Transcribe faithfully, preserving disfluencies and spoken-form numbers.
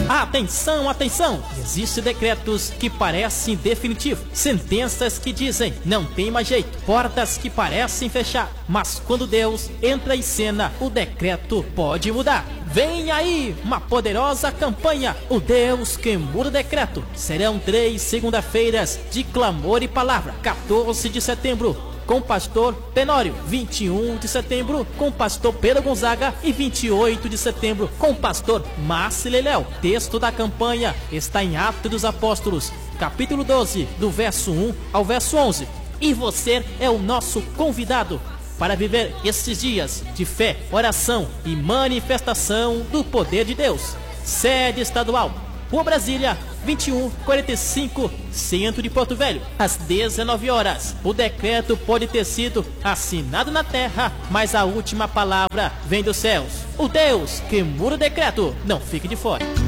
Atenção, atenção! Existem decretos que parecem definitivos, sentenças que dizem não tem mais jeito, portas que parecem fechar, mas quando Deus entra em cena, o decreto pode mudar. Vem aí uma poderosa campanha, o Deus que muda o decreto. Serão três segunda-feiras de clamor e palavra. quatorze de setembro com pastor Tenório, vinte e um de setembro com pastor Pedro Gonzaga e vinte e oito de setembro com pastor Márcio Leléu. Texto da campanha está em Atos dos Apóstolos, capítulo doze, do verso um ao verso onze. E você é o nosso convidado para viver esses dias de fé, oração e manifestação do poder de Deus. Sede estadual, Rua Brasília, vinte e um quarenta e cinco, centro de Porto Velho, às dezenove horas. O decreto pode ter sido assinado na terra, mas a última palavra vem dos céus. O Deus que muda o decreto, não fique de fora.